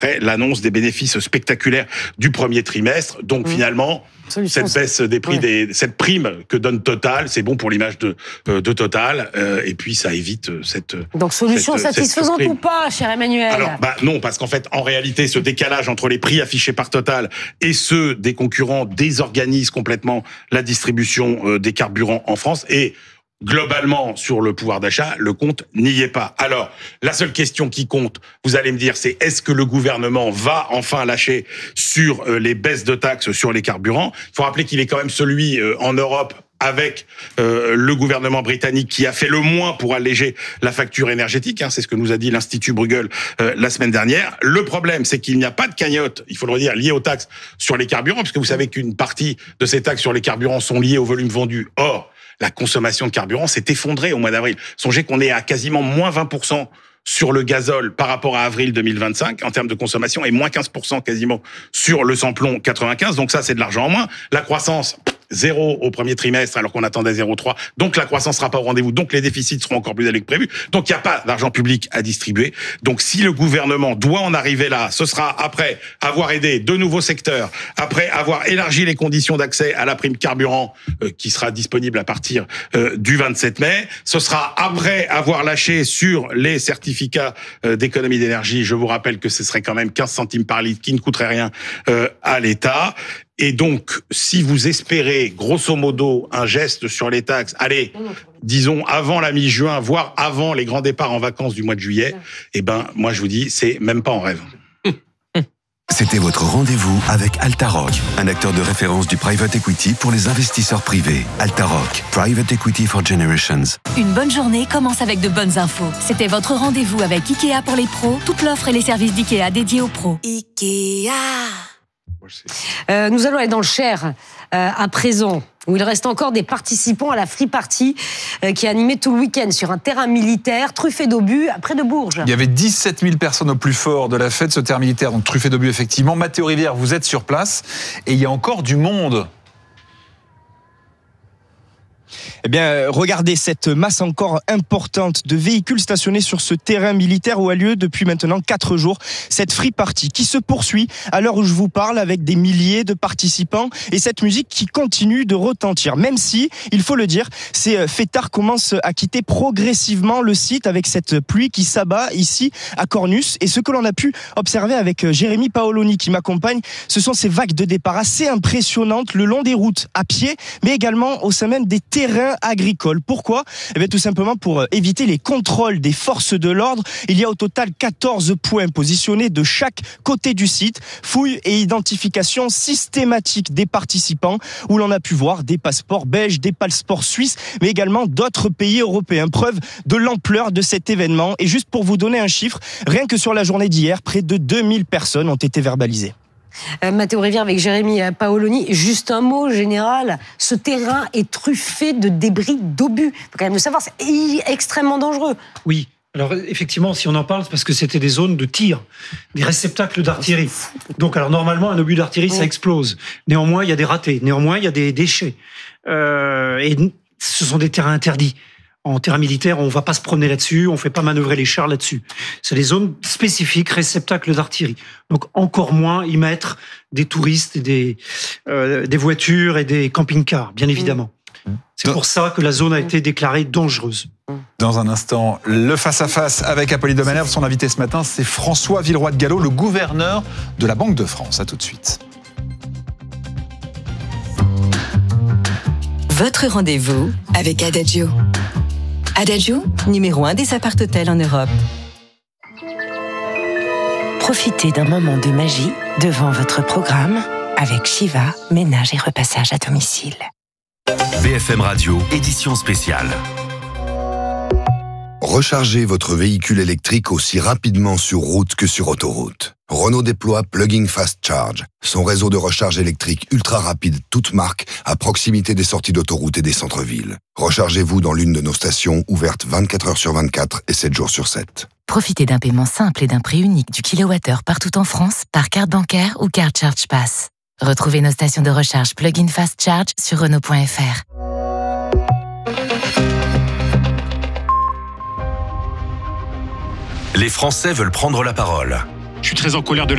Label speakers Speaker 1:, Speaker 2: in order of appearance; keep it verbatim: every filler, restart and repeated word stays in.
Speaker 1: après l'annonce des bénéfices spectaculaires du premier trimestre. Donc mmh. finalement, Solution, cette baisse des prix, ouais. des, cette prime que donne Total, c'est bon pour l'image de, de Total, euh, et puis ça évite cette...
Speaker 2: Donc solution cette, satisfaisante
Speaker 1: cette
Speaker 2: ou pas, cher Emmanuel?
Speaker 1: Alors, bah non, parce qu'en fait, en réalité, ce décalage entre les prix affichés par Total et ceux des concurrents désorganise complètement la distribution euh, des carburants en France, et globalement, sur le pouvoir d'achat, le compte n'y est pas. Alors, la seule question qui compte, vous allez me dire, c'est est-ce que le gouvernement va enfin lâcher sur euh, les baisses de taxes sur les carburants? Il faut rappeler qu'il est quand même celui euh, en Europe avec euh, le gouvernement britannique qui a fait le moins pour alléger la facture énergétique. Hein, c'est ce que nous a dit l'Institut Bruegel euh, la semaine dernière. Le problème, c'est qu'il n'y a pas de cagnotte, il faut le redire, liée aux taxes sur les carburants, puisque vous savez qu'une partie de ces taxes sur les carburants sont liées au volume vendu. Or, la consommation de carburant s'est effondrée au mois d'avril. Songez qu'on est à quasiment moins vingt pour cent sur le gazole par rapport à avril deux mille vingt-cinq en termes de consommation, et moins quinze pour cent quasiment sur le samplon quatre-vingt-quinze. Donc ça, c'est de l'argent en moins. La croissance, zéro au premier trimestre, alors qu'on attendait zéro virgule trois. Donc la croissance sera pas au rendez-vous. Donc les déficits seront encore plus élevés que prévu. Donc il n'y a pas d'argent public à distribuer. Donc si le gouvernement doit en arriver là, ce sera après avoir aidé de nouveaux secteurs, après avoir élargi les conditions d'accès à la prime carburant euh, qui sera disponible à partir euh, du vingt-sept mai. Ce sera après avoir lâché sur les certificats euh, d'économie d'énergie. Je vous rappelle que ce serait quand même quinze centimes par litre qui ne coûterait rien euh, à l'État. Et donc, si vous espérez, grosso modo, un geste sur les taxes, allez, disons avant la mi-juin, voire avant les grands départs en vacances du mois de juillet, eh ben, moi je vous dis, c'est même pas en rêve.
Speaker 3: C'était votre rendez-vous avec Altaroc, un acteur de référence du private equity pour les investisseurs privés. Altaroc, Private Equity for Generations.
Speaker 4: Une bonne journée commence avec de bonnes infos. C'était votre rendez-vous avec Ikea pour les pros. Toute l'offre et les services d'Ikea dédiés aux pros.
Speaker 2: Ikea. Euh, nous allons aller dans le Cher euh, à présent, où il reste encore des participants à la Free Party euh, qui est animée tout le week-end sur un terrain militaire truffé d'obus près de Bourges.
Speaker 5: Il y avait dix-sept mille personnes au plus fort de la fête, ce terrain militaire, donc truffé d'obus effectivement. Mathéo Rivière, vous êtes sur place et il y a encore du monde.
Speaker 6: Eh bien, regardez cette masse encore importante de véhicules stationnés sur ce terrain militaire où a lieu depuis maintenant quatre jours cette Free Party qui se poursuit à l'heure où je vous parle avec des milliers de participants et cette musique qui continue de retentir. Même si, il faut le dire, ces fêtards commencent à quitter progressivement le site avec cette pluie qui s'abat ici à Cornus. Et ce que l'on a pu observer avec Jérémy Paoloni qui m'accompagne, ce sont ces vagues de départ assez impressionnantes le long des routes à pied, mais également au sein même des terrains agricoles. Pourquoi ? Eh bien, tout simplement pour éviter les contrôles des forces de l'ordre. Il y a au total quatorze points positionnés de chaque côté du site. Fouille et identification systématique des participants où l'on a pu voir des passeports belges, des passeports suisses, mais également d'autres pays européens. Preuve de l'ampleur de cet événement. Et juste pour vous donner un chiffre, rien que sur la journée d'hier, près de deux mille personnes ont été verbalisées.
Speaker 2: Euh, Mathéo Rivière avec Jérémy Paoloni. Juste un mot général, ce terrain est truffé de débris d'obus. Il faut quand même le savoir, c'est extrêmement dangereux.
Speaker 7: Oui, alors effectivement, si on en parle, c'est parce que c'était des zones de tir, des réceptacles d'artillerie. Donc alors normalement, un obus d'artillerie, oui. Ça explose. Néanmoins, il y a des ratés. Néanmoins, il y a des déchets. Euh, et ce sont des terrains interdits. En terrain militaire, on ne va pas se promener là-dessus, on ne fait pas manœuvrer les chars là-dessus. C'est des zones spécifiques, réceptacles d'artillerie. Donc encore moins y mettre des touristes, et des, euh, des voitures et des camping-cars, bien évidemment. Mmh. C'est pour ça que la zone a été déclarée dangereuse.
Speaker 5: Dans un instant, le face-à-face avec Apolline de Malherbe. Son invité ce matin, c'est François Villeroy de Galhau, le gouverneur de la Banque de France. À tout de suite.
Speaker 4: Votre rendez-vous avec Adagio. Adagio, numéro un des appart-hôtels en Europe.
Speaker 8: Profitez d'un moment de magie devant votre programme avec Shiva, ménage et repassage à domicile.
Speaker 3: B F M Radio, édition spéciale. Rechargez votre véhicule électrique aussi rapidement sur route que sur autoroute. Renault déploie Plug-in Fast Charge, son réseau de recharge électrique ultra rapide toute marque à proximité des sorties d'autoroute et des centres-villes. Rechargez-vous dans l'une de nos stations ouvertes vingt-quatre heures sur vingt-quatre et sept jours sur sept.
Speaker 8: Profitez d'un paiement simple et d'un prix unique du kilowattheure partout en France par carte bancaire ou carte Charge Pass. Retrouvez nos stations de recharge Plug-in Fast Charge sur Renault point F R.
Speaker 3: Les Français veulent prendre la parole.
Speaker 9: Je suis très en colère de